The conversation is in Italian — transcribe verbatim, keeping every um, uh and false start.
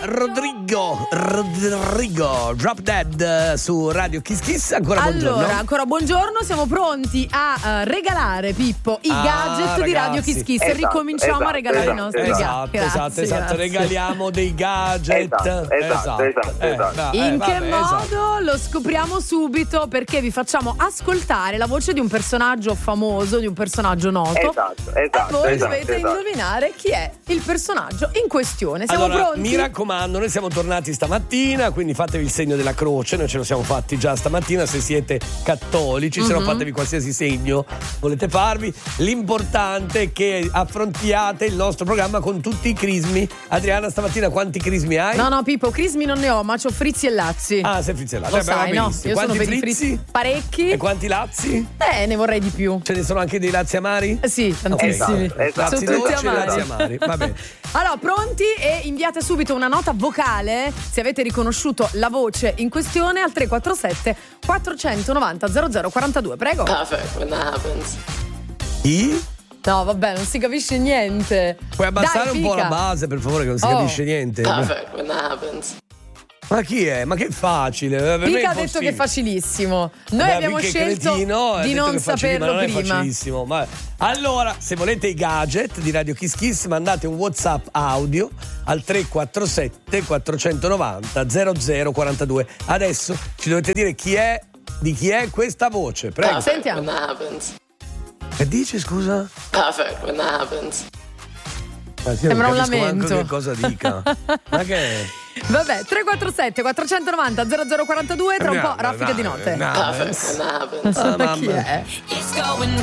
Rodrigo, Rodrigo, Drop Dead su Radio Kiss Kiss. Ancora buongiorno. Allora, ancora buongiorno, siamo pronti a uh, regalare, Pippo, i ah, gadget ragazzi. di Radio Kiss Kiss. Esatto, e ricominciamo esatto, a regalare esatto, i nostri esatto, gadget. Esatto, Grazie, esatto, grazie. regaliamo dei gadget. Esatto, esatto, esatto, Eh, esatto. va- eh, In che vabbè, modo esatto. lo scopriamo subito, perché vi facciamo ascoltare la voce di un personaggio famoso, di un personaggio noto. Esatto, E esatto, voi esatto, dovete esatto. indovinare chi è il personaggio in questione. Siamo Allora, pronti? mi raccomando, noi siamo tornati stamattina, quindi fatevi il segno della croce, noi ce lo siamo fatti già stamattina se siete cattolici, se no Mhm. fatevi qualsiasi segno volete farvi. L'importante è che affrontiate il nostro programma con tutti i crismi. Adriana, stamattina quanti crismi hai? No, no, Pippo, crismi non ne ho, ma c'ho frizzi e lazzi. Ah, sei frizzellato. Lo Eh, beh, va sai, no? benissimo. Io sono Quanti per i frizzi? frizzi parecchi. E quanti lazzi? Eh, ne vorrei di più. Ce ne sono anche dei lazzi amari? Eh sì, tantissimi. Esatto, esatto. Lazzi Sono tutti dolci e lazzi amari. amari. Vabbè. Allora, pronti? E inviate subito una nota vocale se avete riconosciuto la voce in questione al tre quattro sette quattrocentonovanta zero zero quarantadue. Prego. Perfect when that happens. Chi? No, vabbè, non si capisce niente. Puoi abbassare Dai, un po' fica. la base, per favore, che non si Oh. capisce niente. Perfect when that happens. Ma chi è? Ma che facile. Per me è Pica ha detto impossibile. che è facilissimo. Noi Beh, abbiamo che scelto cretino, ha di detto non che è facile, ma saperlo non è prima. facilissimo. Ma- Allora, se volete i gadget di Radio Kiss Kiss, mandate un WhatsApp audio al tre quattro sette quattrocentonovanta zero zero quarantadue. Adesso ci dovete dire chi è, di chi è questa voce. Prego. Perfect Sentiamo. when that happens. Che dici, scusa? Perfect when that happens. Sembra un Capisco manco lamento. che cosa dica. Ma che è? Vabbè, tre quattro sette quattrocentonovanta zero zero quarantadue, tra un po' Andiamo, raffica dai, di note. dai. Perfect when that happens. Ah, Ma chi mamma. è? It's going